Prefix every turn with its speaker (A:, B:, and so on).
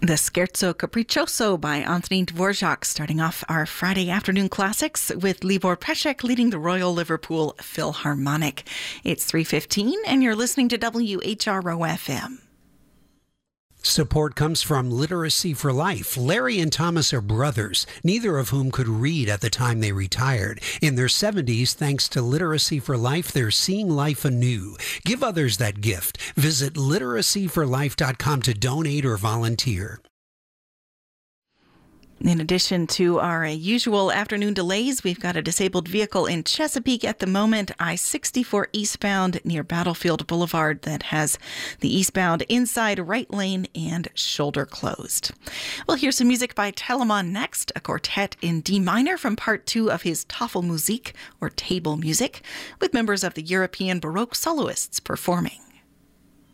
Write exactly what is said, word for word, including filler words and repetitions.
A: The Scherzo Capriccioso by Antonín Dvorak, starting off our Friday afternoon classics with Libor Pesek leading the Royal Liverpool Philharmonic. It's three fifteen and you're listening to W H R O F M.
B: Support comes from Literacy for Life. Larry and Thomas are brothers, neither of whom could read at the time they retired. In their seventies, thanks to Literacy for Life, they're seeing life anew. Give others that gift. Visit literacy for life dot com to donate or volunteer.
A: In addition to our usual afternoon delays, we've got a disabled vehicle in Chesapeake at the moment, I sixty-four eastbound near Battlefield Boulevard, that has the eastbound inside right lane and shoulder closed. We'll hear some music by Telemann next, a quartet in D minor from part two of his Tafelmusik, or table music, with members of the European Baroque soloists performing.